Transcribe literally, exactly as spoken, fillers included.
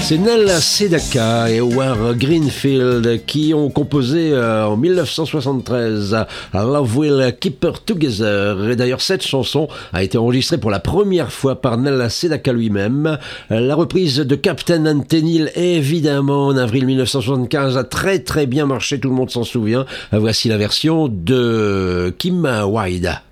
C'est Nell Sedaka et Howard Greenfield qui ont composé euh, en dix-neuf cent soixante-treize Love Will Keep Her Together. Et d'ailleurs, cette chanson a été enregistrée pour la première fois par Nell Sedaka lui-même. La reprise de Captain and Tennille, évidemment, en avril dix-neuf cent soixante-quinze, a très très bien marché, tout le monde s'en souvient. Voici la version de Kim Wilde.